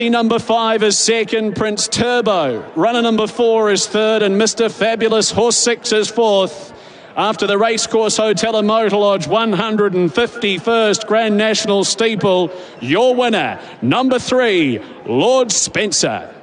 Number 5 is second, Prince Turbo. Runner number 4 is third, and Mr. Fabulous Horse 6 is fourth. After the Racecourse Hotel and Motor Lodge 151st Grand National Steeple, your winner, number 3, Lord Spencer.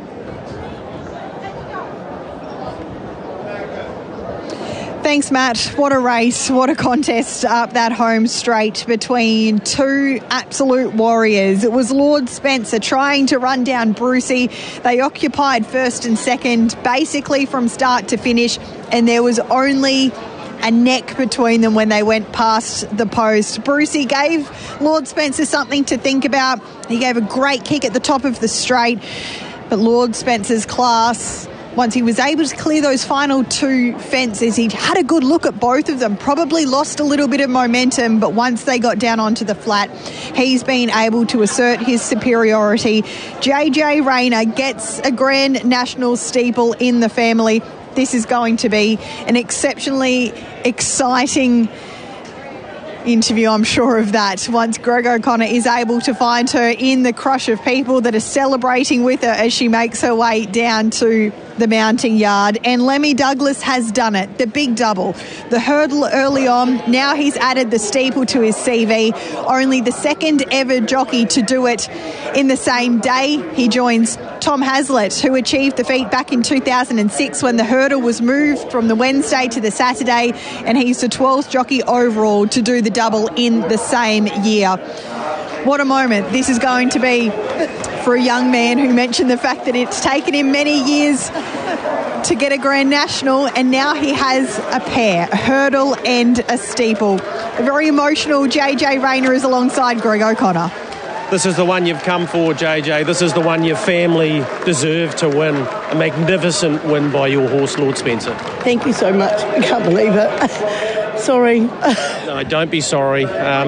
Thanks, Matt. What a race, what a contest up that home straight between two absolute warriors. It was Lord Spencer trying to run down Brucey. They occupied first and second basically from start to finish, and there was only a neck between them when they went past the post. Brucey gave Lord Spencer something to think about. He gave a great kick at the top of the straight, but Lord Spencer's class, once he was able to clear those final two fences, he had a good look at both of them, probably lost a little bit of momentum, but once they got down onto the flat, he's been able to assert his superiority. JJ Rayner gets a Grand National Steeple in the family. This is going to be an exceptionally exciting interview, I'm sure of that, once Greg O'Connor is able to find her in the crush of people that are celebrating with her as she makes her way down to the mounting yard. And Lemmy Douglas has done it, the big double, the hurdle early on. Now he's added the steeple to his CV, only the second ever jockey to do it in the same day. He joins Tom Hazlitt, who achieved the feat back in 2006 when the hurdle was moved from the Wednesday to the Saturday, and he's the 12th jockey overall to do the double in the same year. What a moment this is going to be for a young man who mentioned the fact that it's taken him many years to get a Grand National, and now he has a pair, a hurdle and a steeple. A very emotional JJ Rayner is alongside Greg O'Connor. This is the one you've come for, JJ. This is the one your family deserve to win. A magnificent win by your horse, Lord Spencer. Thank you so much. I can't believe it. Sorry. No, don't be sorry.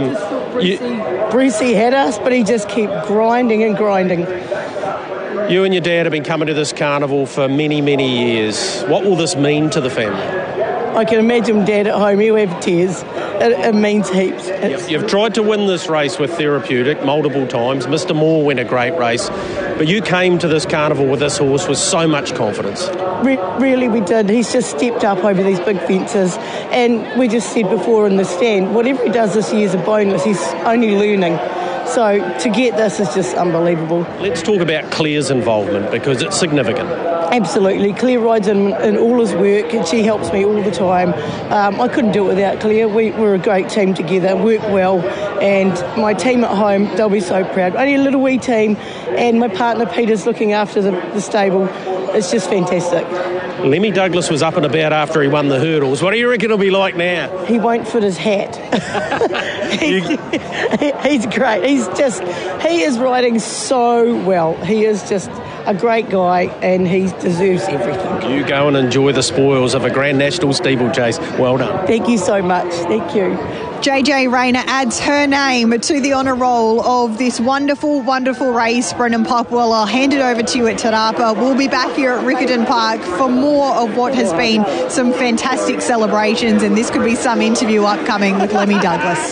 Brucey had us, but he just kept grinding and grinding. You and your dad have been coming to this carnival for many, many years. What will this mean to the family? I can imagine Dad at home, he'll have tears. It means heaps. You've tried to win this race with Therapeutic multiple times. Mr. Moore went a great race. But you came to this carnival with this horse with so much confidence. Really, we did. He's just stepped up over these big fences. And we just said before in the stand, whatever he does this year is a bonus. He's only learning. So to get this is just unbelievable. Let's talk about Claire's involvement, because it's significant. Absolutely. Claire rides in all his work, and she helps me all the time. I couldn't do it without Claire. We're a great team together, work well, and my team at home, they'll be so proud. Only a little wee team, and my partner Peter's looking after the stable. It's just fantastic. Lemmy Douglas was up and about after he won the hurdles. What do you reckon it'll be like now? He won't fit his hat. He's great. He is riding so well. He is just a great guy, and he deserves everything. You go and enjoy the spoils of a Grand National steeplechase. Well done. Thank you so much. Thank you. JJ Rayner adds her name to the honour roll of this wonderful, wonderful race, Brendan Popwell. I'll hand it over to you at Te Rapa. We'll be back here at Riccarton Park for more of what has been some fantastic celebrations, and this could be some interview upcoming with Lemmy Douglas.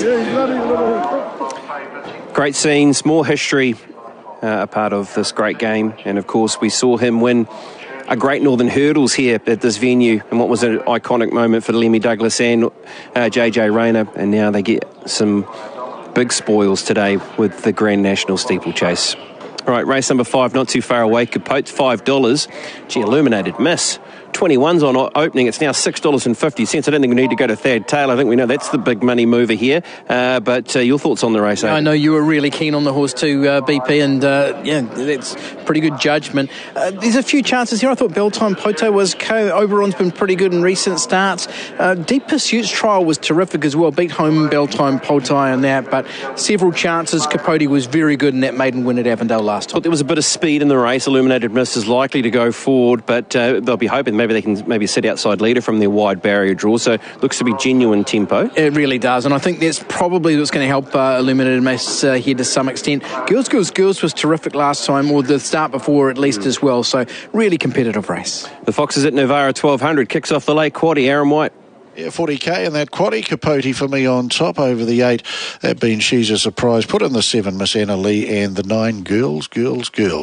Great scenes, more history, a part of this great game. And of course we saw him win a Great Northern Hurdles here at this venue, and what was an iconic moment for Lemmy Douglas and JJ Rayner, and now they get some big spoils today with the Grand National Steeplechase. All right, race number 5, not too far away, Capote, $5. Gee, Illuminated Miss, 21's on opening. It's now $6.50. I don't think we need to go to Thad Taylor. I think we know that's the big money mover here. But your thoughts on the race? I know you were really keen on the horse too, BP, and that's pretty good judgment. There's a few chances here. I thought Beltime Poto was Oberon's been pretty good in recent starts. Deep Pursuit's trial was terrific as well. Beat home Beltime Poto on that, but several chances. Capote was very good in that maiden win at Avondale last time. But there was a bit of speed in the race. Illuminated Miss is likely to go forward, but they'll be hoping maybe they can sit outside leader from their wide barrier draw. So looks to be genuine tempo. It really does, and I think that's probably what's going to help Illuminated Miss here to some extent. Girls was terrific last time, or the start before at least as well. So really competitive race. The Foxes at Novara 1200 kicks off the late quaddie. Aaron White. Yeah, 40k and that quaddie. Capote for me on top over the 8. That being She's a Surprise. Put in the 7, Miss Anna Lee, and the 9, Girls.